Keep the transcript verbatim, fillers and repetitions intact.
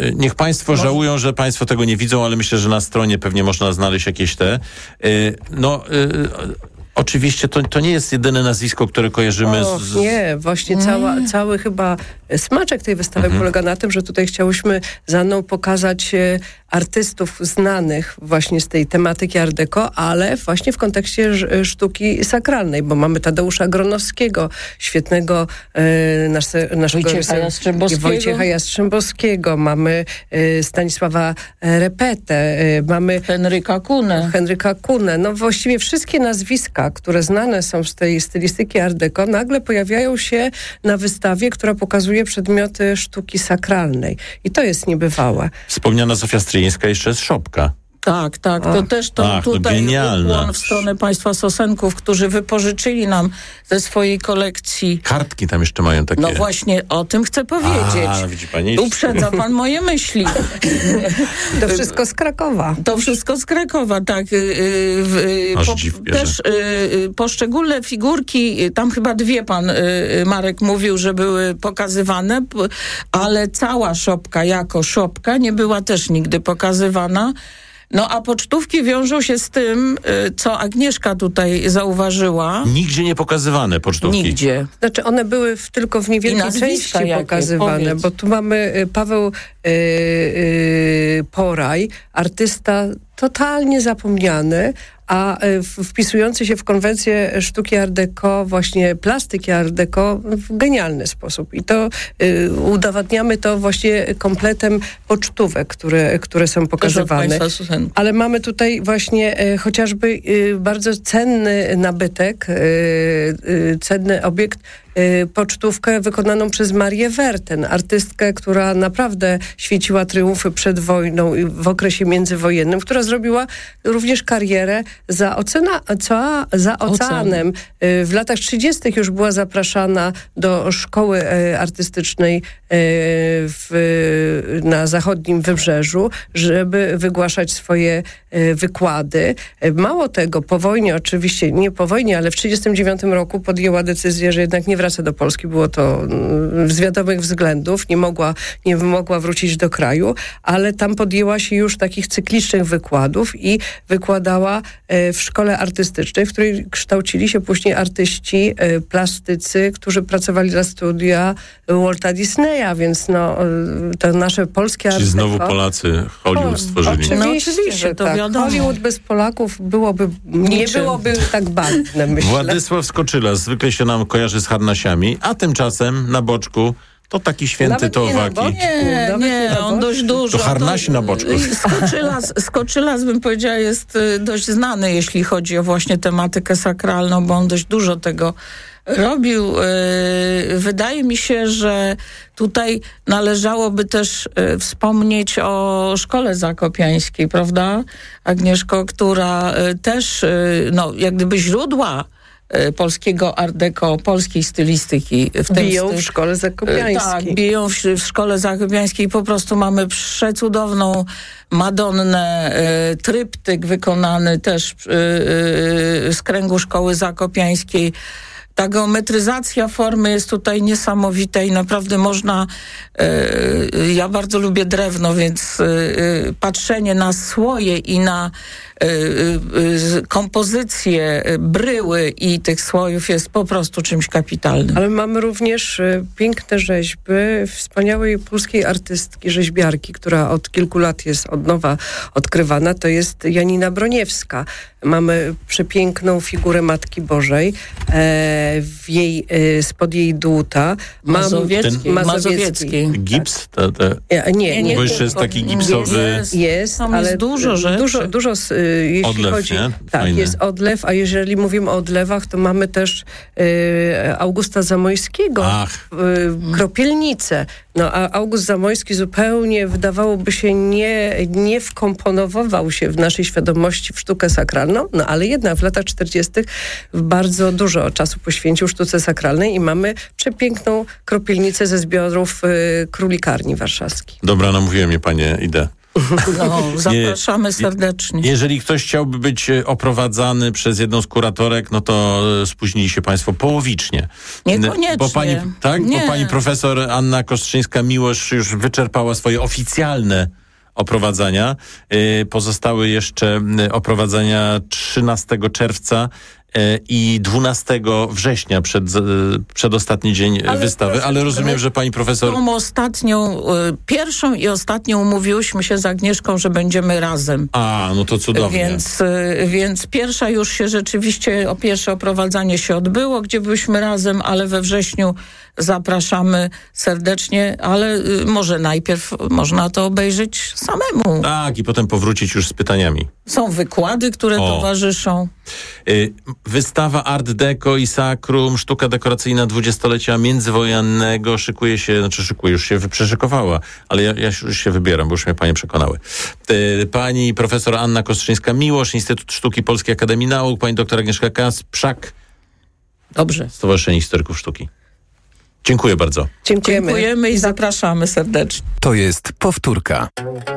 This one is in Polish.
niech państwo Może... żałują, że państwo tego nie widzą, ale myślę, że na stronie pewnie można znaleźć jakieś te... Y, no... Y, Oczywiście to, to nie jest jedyne nazwisko, które kojarzymy Och, z... Nie, właśnie mm. cała, cały chyba smaczek tej wystawy mm-hmm. polega na tym, że tutaj chciałyśmy z Anną pokazać e, artystów znanych właśnie z tej tematyki Art Deco, ale właśnie w kontekście ż, sztuki sakralnej, bo mamy Tadeusza Gronowskiego, świetnego e, nasze, naszego Wojciecha Jastrzębowskiego. Wojciecha Jastrzębowskiego, mamy e, Stanisława Repetę, e, mamy Henryka Kunę. Henryka Kunę. No właściwie wszystkie nazwiska, które znane są z tej stylistyki Art Deco, nagle pojawiają się na wystawie, która pokazuje przedmioty sztuki sakralnej. I to jest niebywałe. Wspomniana Zofia Stryjeńska jeszcze jest szopka. Tak, tak. To też to Ach, to tutaj genialna. ukłon w stronę państwa Sosenków, którzy wypożyczyli nam ze swojej kolekcji. Kartki tam jeszcze mają takie. No właśnie, o tym chcę powiedzieć. A, widzi pani? Uprzedza pan moje myśli. To wszystko z Krakowa. To wszystko z Krakowa, tak. Aż Po, dziw bierze. też poszczególne figurki, tam chyba dwie pan Marek mówił, że były pokazywane, ale cała szopka jako szopka nie była też nigdy pokazywana. No a pocztówki wiążą się z tym, co Agnieszka tutaj zauważyła. Nigdzie nie pokazywane pocztówki. Nigdzie. Znaczy one były w, tylko w niewielkiej części jakie? pokazywane, Powiedz. bo tu mamy Paweł yy, yy, Poraj, artysta totalnie zapomniany, a wpisujący się w konwencję sztuki Art Deco, właśnie plastyki Art Deco w genialny sposób. I to y, udowadniamy to właśnie kompletem pocztówek, które, które są pokazywane. Ale mamy tutaj właśnie y, chociażby y, bardzo cenny nabytek, y, y, cenny obiekt, y, pocztówkę wykonaną przez Marię Werten, artystkę, która naprawdę świeciła triumfy przed wojną i w okresie międzywojennym, która zrobiła również karierę za, ocena, za, za oceanem. W latach trzydziestych już była zapraszana do szkoły artystycznej w, na zachodnim wybrzeżu, żeby wygłaszać swoje wykłady. Mało tego, po wojnie, oczywiście nie po wojnie, ale w trzydziestym dziewiątym roku podjęła decyzję, że jednak nie wraca do Polski. Było to z wiadomych względów. Nie mogła, nie mogła wrócić do kraju, ale tam podjęła się już takich cyklicznych wykładów i wykładała w szkole artystycznej, w której kształcili się później artyści, plastycy, którzy pracowali dla studia Walta Disneya, więc no, to nasze polskie Czyli Art Deco. znowu Polacy Hollywood stworzyli. Oczywiście, no oczywiście, to tak. wiadomo. Hollywood bez Polaków byłoby, nie Niczym. byłoby tak barwne, myślę. Władysław Skoczyla zwykle się nam kojarzy z harnasiami, a tymczasem na boczku to taki święty Nawet nie na Towaki. boczku. Nie, Nawet nie, na on boczku. dość dużo. To harnasi na boczku. Skoczylas, Skoczylas, bym powiedziała, jest dość znany, jeśli chodzi o właśnie tematykę sakralną, bo on dość dużo tego robił. Wydaje mi się, że tutaj należałoby też wspomnieć o Szkole Zakopiańskiej, prawda, Agnieszko, która też, no, jak gdyby źródła polskiego Art Deco, polskiej stylistyki. W tym biją styl... w Szkole Zakopiańskiej. Tak, biją w, w Szkole Zakopiańskiej. Po prostu mamy przecudowną Madonnę, y, tryptyk wykonany też y, y, z kręgu Szkoły Zakopiańskiej. Ta geometryzacja formy jest tutaj niesamowita i naprawdę można, y, ja bardzo lubię drewno, więc y, y, patrzenie na słoje i na y, y, kompozycję bryły i tych słojów jest po prostu czymś kapitalnym. Ale mamy również y, piękne rzeźby wspaniałej polskiej artystki, rzeźbiarki, która od kilku lat jest od nowa odkrywana. To jest Janina Broniewska. Mamy przepiękną figurę Matki Bożej. E, w jej, e, spod jej dłuta. Mazowiecki. Mam, Mazowiecki. Gips? Te, te... Nie, nie, nie. Bo jeszcze jest taki gipsowy... Jest, Jest, tam ale jest dużo rzeczy. Dużo, dużo y, jeśli Odlew, chodzi... nie? Tak, Fajny. jest odlew, a jeżeli mówimy o odlewach, to mamy też y, Augusta Zamojskiego, Ach. y, Kropielnicę. No, a August Zamojski zupełnie, wydawałoby się, nie, nie wkomponował się w naszej świadomości w sztukę sakralną, no ale jednak w latach czterdziestych bardzo dużo czasu poświęcił sztuce sakralnej i mamy przepiękną kropielnicę ze zbiorów y, Królikarni Warszawskiej. Dobra, namówiłem mnie, panie, idę. No, zapraszamy serdecznie. Jeżeli ktoś chciałby być oprowadzany przez jedną z kuratorek, no to spóźnili się państwo połowicznie. Niekoniecznie. Bo pani, tak? Nie. Bo pani profesor Anna Kostrzyńska-Miłosz już wyczerpała swoje oficjalne oprowadzania. Pozostały jeszcze oprowadzania trzynastego czerwca i dwunastego września, przed, przedostatni dzień ale wystawy, proszę, ale rozumiem, że pani profesor... Tą ostatnią, pierwszą i ostatnią umówiłyśmy się z Agnieszką, że będziemy razem. A, no to cudownie. Więc, więc pierwsza już się rzeczywiście, o pierwsze oprowadzanie się odbyło, gdzie byliśmy razem, ale we wrześniu zapraszamy serdecznie, ale może najpierw można to obejrzeć samemu. Tak, i potem powrócić już z pytaniami. Są wykłady, które o. towarzyszą. Wystawa Art Deco i Sakrum, sztuka dekoracyjna dwudziestolecia międzywojennego szykuje się, znaczy szykuje, już się przeszykowała, ale ja, ja już się wybieram, bo już mnie panie przekonały. Pani profesor Anna Kostrzyńska-Miłosz, Instytut Sztuki Polskiej Akademii Nauk, pani doktor Agnieszka Kasprzak. Dobrze. Stowarzyszenie Historyków Sztuki. Dziękuję bardzo. Dziękujemy, Dziękujemy i zapraszamy serdecznie. To jest powtórka.